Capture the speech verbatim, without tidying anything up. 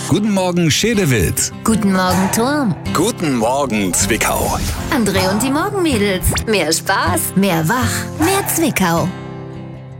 Guten Morgen, Schädewild. Guten Morgen, Turm. Guten Morgen, Zwickau. André und die Morgenmädels. Mehr Spaß, mehr Wach, mehr Zwickau.